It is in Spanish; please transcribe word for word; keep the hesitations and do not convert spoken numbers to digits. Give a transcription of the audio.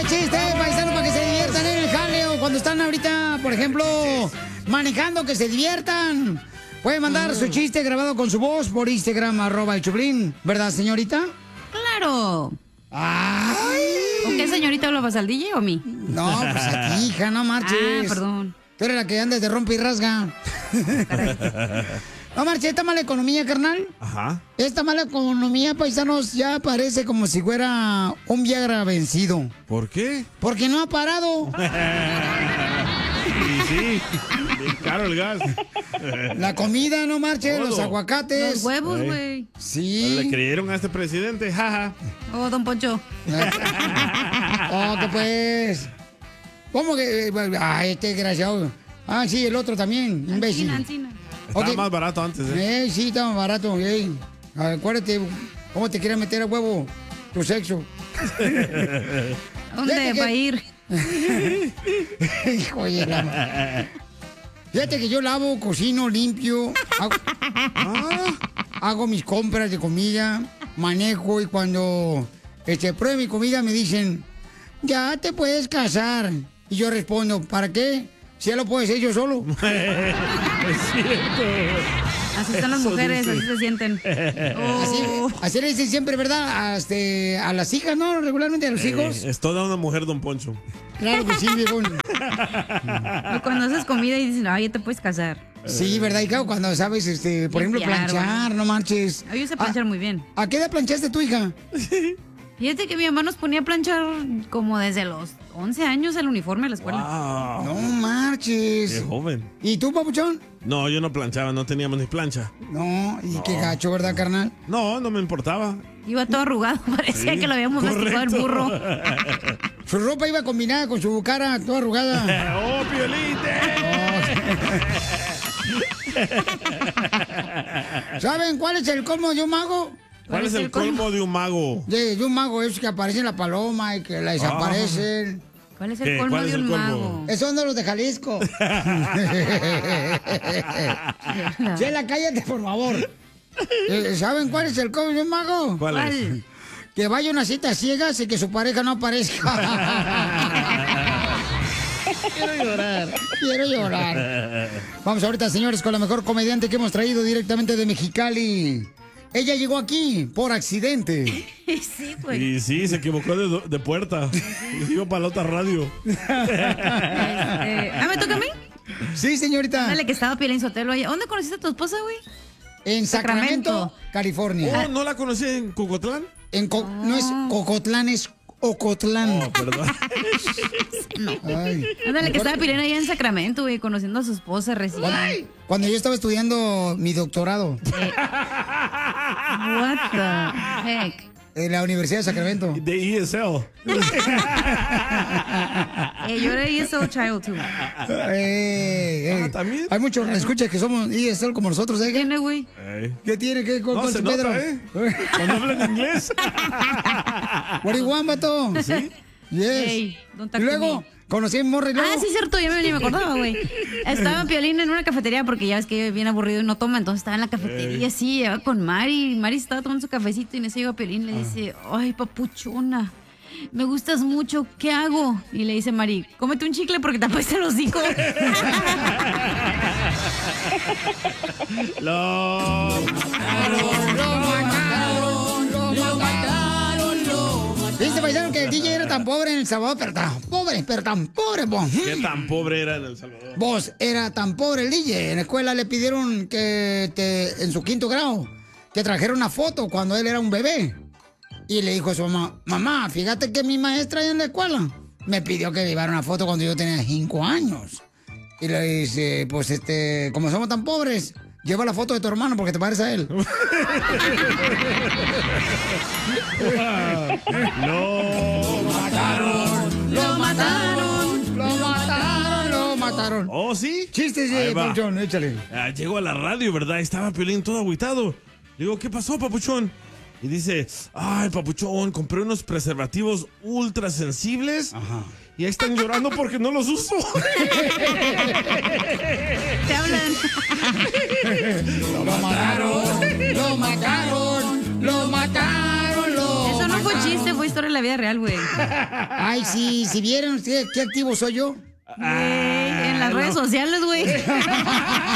Chiste, paisano, para que se diviertan en el jaleo. Cuando están ahorita, por ejemplo, manejando, que se diviertan. Pueden mandar su chiste grabado con su voz por Instagram, arroba el Choplin. ¿Verdad, señorita? ¡Claro! ¡Ay! ¿Con qué señorita hablabas, al D J o a mí? No, pues a ti, hija, no marches. Ah, perdón. Tú eres la que andas de rompe y rasga. No marches, esta mala economía, carnal. Ajá. Esta mala economía, paisanos, ya parece como si fuera un Viagra vencido. ¿Por qué? Porque no ha parado. Y sí, bien caro el gas. La comida, no marche, Todo. los aguacates. Los huevos, Ey. güey. Sí. ¿Le creyeron a este presidente? Jaja. Oh, don Poncho. Oh, que pues. ¿Cómo que? Ah, este desgraciado. Ah, sí, el otro también, imbécil. Ancina, ancina. Estaba Ok. más barato antes, ¿eh? Eh, sí, estaba más barato. Ey. Acuérdate, ¿cómo te quieres meter a huevo tu sexo? ¿Dónde Fíjate que- va a ir? Hijo de la ma- Fíjate que yo lavo, cocino, limpio, hago, ah, hago mis compras de comida, manejo y cuando este, pruebe mi comida me dicen, ya te puedes casar. Y yo respondo, ¿para qué? Si ya lo puedo hacer yo solo. Es cierto. Así están las Eso mujeres, dice. así se sienten. Así, Oh. así le dicen siempre, ¿verdad? A, este, a las hijas, ¿no? Regularmente a los hijos. Eh, es toda una mujer, don Poncho. Claro que sí, viejón. O cuando haces comida y dicen, ay, ya te puedes casar. Sí, ¿verdad? Y claro, cuando sabes, este, por ejemplo, Limpiar, planchar, bueno. no marches. Ay, yo sé planchar ¿A- muy bien. ¿A qué edad planchaste tu hija? Fíjate que mi mamá nos ponía a planchar como desde los once años el uniforme de la escuela. Wow. No marches. Qué joven. ¿Y tú, papuchón? No, yo no planchaba, no teníamos ni plancha. No, y qué gacho, ¿verdad, carnal? No, no me importaba. Iba todo arrugado, parecía Sí, que lo habíamos masticado el correcto. burro. Su ropa iba combinada con su cara toda arrugada. ¡Oh, Piolite! ¿Saben cuál es el colmo de un mago? ¿Cuál es el colmo de un mago? De, de un mago es que aparece la paloma y que la desaparecen. ¿Cuál es ¿Qué? el colmo ¿Cuál es de el un colmo? mago? Esos son de los de Jalisco. Chela, cállate, por favor. Eh, ¿Saben cuál es el colmo de un mago? ¿Cuál es? ¿Cuál? Que vaya a una cita ciegas y que su pareja no aparezca. Quiero llorar. Quiero llorar. Vamos ahorita, señores, con la mejor comediante que hemos traído directamente de Mexicali. Ella llegó aquí por accidente. Sí, güey. Y sí, se equivocó de, do- de puerta. Digo para la otra radio. Este, ¿Ah, me toca a mí? Sí, señorita. Dale, que estaba Piolín Sotelo allá. ¿Dónde conociste a tu esposa, güey? En Sacramento, Sacramento. California. Oh, ¿no la conocí en Cucotlán? En Co- No es Cocotlán, es Ocotlán. Oh, perdón. Ay. Ándale, que estaba Piolín allá en Sacramento, güey, conociendo a su esposa recién. Ay. Cuando yo estaba estudiando mi doctorado What the heck? en la Universidad de Sacramento. De E S L. Eh, yo era E S L child, too. Eh, eh. Ah, ¿también? Hay muchos escucha que somos E S L como nosotros, ¿eh? ¿Tiene, güey? Ey. ¿Qué tiene que con No, con se su nota, Pedro? ¿eh? Cuando hablan inglés. What do you want, vato? ¿Sí? Yes. Hey, don't talk Y to luego, me. conocí a Morri. Ah, sí, cierto, ya me, ni me acordaba, güey. Estaba Piolín en una cafetería porque ya ves que bien aburrido y no toma, entonces estaba en la cafetería, sí, lleva con Mari. Mari estaba tomando su cafecito y en eso llega Piolín y le dice, ay, papuchona, me gustas mucho, ¿qué hago? Y le dice Mari, cómete un chicle porque te apesta el hocico. Lo... Lo mataron, lo mataron, lo mataron. ¿Viste, paisano, que el D J era tan pobre en El Salvador? Pero tan pobre, pero tan pobre, vos. ¿Qué tan pobre era en El Salvador? Vos, era tan pobre el D J. En la escuela le pidieron que, te, en su quinto grado, que trajera una foto cuando él era un bebé. Y le dijo a su mamá, mamá, fíjate que mi maestra en la escuela me pidió que llevara una foto cuando yo tenía cinco años. Y le dice, pues este, como somos tan pobres, lleva la foto de tu hermano porque te parece a él. No. Lo mataron, lo mataron, lo mataron, lo mataron. ¿Oh, sí? Chistes Ahí de va. Papuchón, échale. Ah, llegó a la radio, ¿verdad? Estaba Piolín todo agüitado. Le digo, ¿qué pasó, Papuchón? Y dice, ay, Papuchón, compré unos preservativos ultra sensibles. Ajá. Y ahí están llorando porque no los uso. Te hablan. Lo mataron, lo mataron, lo mataron, lo Eso no fue mataron. chiste, fue historia historia de la vida real, güey. Ay, sí, si vieran ustedes qué activo soy yo. Güey, en las redes sociales, güey.